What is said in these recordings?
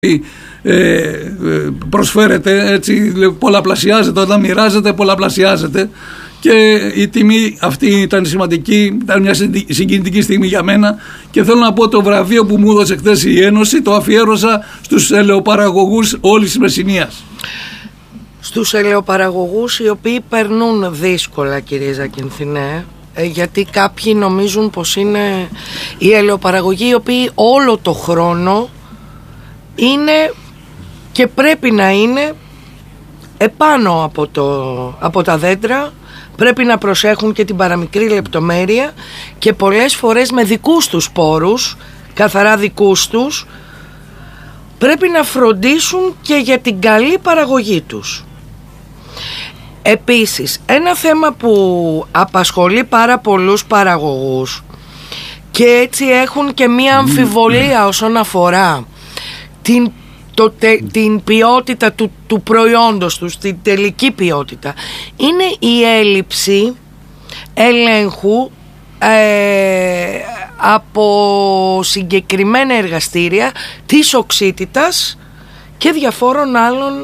προσφέρεται, έτσι πολλαπλασιάζεται, όταν μοιράζεται πολλαπλασιάζεται, και η τιμή αυτή ήταν σημαντική, ήταν μια συγκινητική στιγμή για μένα, και θέλω να πω το βραβείο που μου έδωσε χθες η Ένωση το αφιέρωσα στους ελαιοπαραγωγούς όλης της Μεσσηνίας. Στους ελαιοπαραγωγούς οι οποίοι περνούν δύσκολα, κύριε Ζακυνθινέ, γιατί κάποιοι νομίζουν πως είναι οι ελαιοπαραγωγοί οι οποίοι όλο το χρόνο είναι και πρέπει να είναι επάνω από τα δέντρα, πρέπει να προσέχουν και την παραμικρή λεπτομέρεια και πολλές φορές με δικούς τους πόρους, καθαρά δικούς τους, πρέπει να φροντίσουν και για την καλή παραγωγή τους. Επίσης, ένα θέμα που απασχολεί πάρα πολλούς παραγωγούς και έτσι έχουν και μία αμφιβολία όσον αφορά την ποιότητα του προϊόντος τους, την τελική ποιότητα, είναι η έλλειψη ελέγχου από συγκεκριμένα εργαστήρια της οξύτητας και διαφόρων άλλων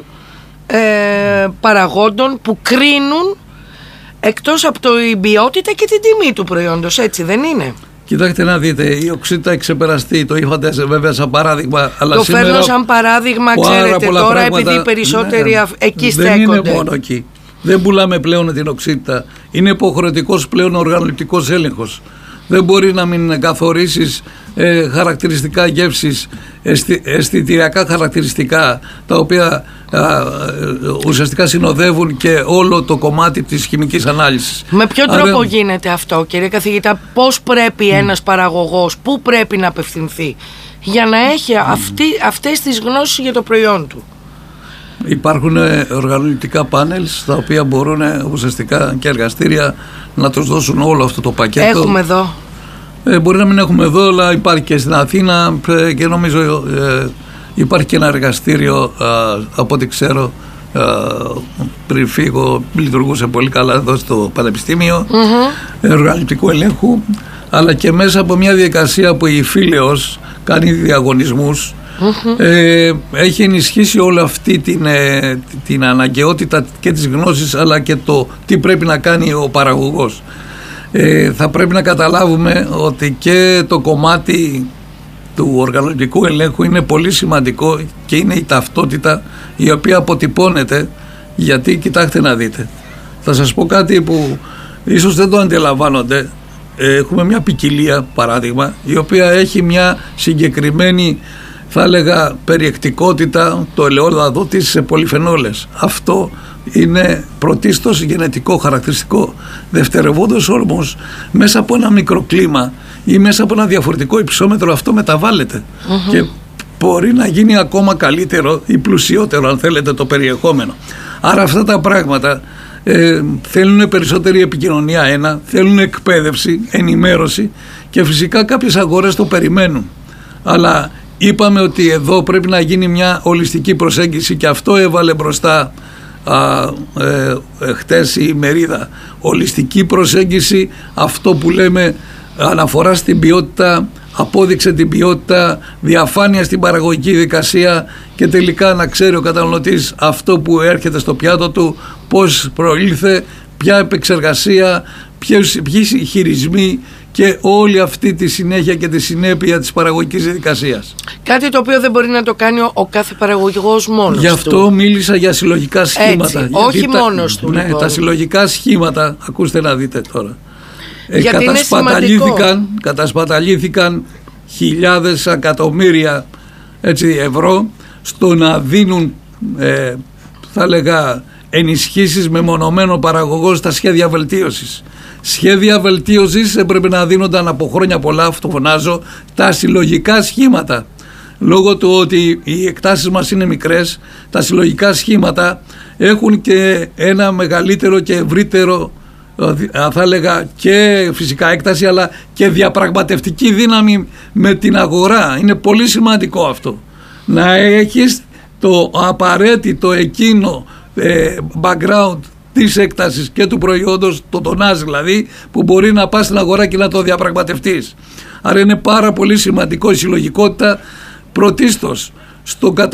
παραγόντων που κρίνουν εκτός από την ποιότητα και την τιμή του προϊόντος, έτσι δεν είναι? Κοιτάξτε να δείτε, η οξύτητα έχει ξεπεραστεί. Το είχατε βέβαια σαν παράδειγμα. Αλλά το φέρνω σαν παράδειγμα, ξέρετε, τώρα επειδή οι περισσότεροι εκεί στέκονται. Δεν είναι μόνο εκεί. Δεν πουλάμε πλέον την οξύτητα. Είναι υποχρεωτικός πλέον οργανωτικός έλεγχος. Δεν μπορεί να μην καθορίσεις χαρακτηριστικά γεύσης, αισθητηριακά χαρακτηριστικά, τα οποία ουσιαστικά συνοδεύουν και όλο το κομμάτι της χημικής ανάλυσης. Με ποιο τρόπο γίνεται αυτό, κύριε καθηγητά? Πώς πρέπει ένας παραγωγός, πού πρέπει να απευθυνθεί για να έχει αυτές τις γνώσεις για το προϊόν του? Υπάρχουν οργανωτικά πάνελς τα οποία μπορούν ουσιαστικά και εργαστήρια να τους δώσουν όλο αυτό το πακέτο. Έχουμε εδώ. Μπορεί να μην έχουμε εδώ, αλλά υπάρχει και στην Αθήνα και νομίζω υπάρχει και ένα εργαστήριο, από ό,τι ξέρω, πριν φύγω λειτουργούσε πολύ καλά εδώ στο Πανεπιστήμιο, οργανωτικού ελέγχου, αλλά και μέσα από μια διαδικασία που η Φίλεος κάνει διαγωνισμούς, έχει ενισχύσει όλη αυτή την αναγκαιότητα και της γνώσης, αλλά και το τι πρέπει να κάνει ο παραγωγός. Θα πρέπει να καταλάβουμε ότι και το κομμάτι του οργανωτικού ελέγχου είναι πολύ σημαντικό και είναι η ταυτότητα η οποία αποτυπώνεται, γιατί κοιτάξτε να δείτε, θα σας πω κάτι που ίσως δεν το αντιλαμβάνονται. Έχουμε μια ποικιλία, παράδειγμα, η οποία έχει μια συγκεκριμένη, θα έλεγα, περιεκτικότητα, το ελαιόλαδο της σε πολυφενόλες. Αυτό είναι πρωτίστως γενετικό χαρακτηριστικό. Δευτερευόντως όμως, μέσα από ένα μικροκλίμα ή μέσα από ένα διαφορετικό υψόμετρο, αυτό μεταβάλλεται και μπορεί να γίνει ακόμα καλύτερο ή πλουσιότερο, αν θέλετε, το περιεχόμενο. Άρα αυτά τα πράγματα θέλουν περισσότερη επικοινωνία, θέλουν εκπαίδευση, ενημέρωση, και φυσικά κάποιες αγορές το περιμένουν. Αλλά είπαμε ότι εδώ πρέπει να γίνει μια ολιστική προσέγγιση, και αυτό έβαλε μπροστά χτες η Μερίδα. Ολιστική προσέγγιση, αυτό που λέμε αναφορά στην ποιότητα, απόδειξε την ποιότητα, διαφάνεια στην παραγωγική δικασία, και τελικά να ξέρει ο καταναλωτής αυτό που έρχεται στο πιάτο του, πώς προήλθε, ποια επεξεργασία, ποιοι χειρισμοί και όλη αυτή τη συνέχεια και τη συνέπεια της παραγωγικής διαδικασίας. Κάτι το οποίο δεν μπορεί να το κάνει ο κάθε παραγωγός μόνος του. Γι' αυτό μίλησα για συλλογικά σχήματα. Έτσι, όχι μόνος του. Ναι, λοιπόν, τα συλλογικά σχήματα, ακούστε να δείτε τώρα. Κατασπαταλήθηκαν χιλιάδες εκατομμύρια ευρώ στο να δίνουν, θα έλεγα, ενισχύσεις μεμονωμένο παραγωγό στα σχέδια βελτίωσης. Σχέδια βελτίωσης έπρεπε να δίνονταν από χρόνια πολλά, αυτό φωνάζω, τα συλλογικά σχήματα. Λόγω του ότι οι εκτάσεις μας είναι μικρές, τα συλλογικά σχήματα έχουν και ένα μεγαλύτερο και ευρύτερο, θα έλεγα, και φυσικά έκταση, αλλά και διαπραγματευτική δύναμη με την αγορά. Είναι πολύ σημαντικό αυτό, να έχεις το απαραίτητο εκείνο background της έκτασης και του προϊόντος, το τονάζ δηλαδή, που μπορεί να πας στην αγορά και να το διαπραγματευτείς. Άρα είναι πάρα πολύ σημαντικό η συλλογικότητα, πρωτίστως στον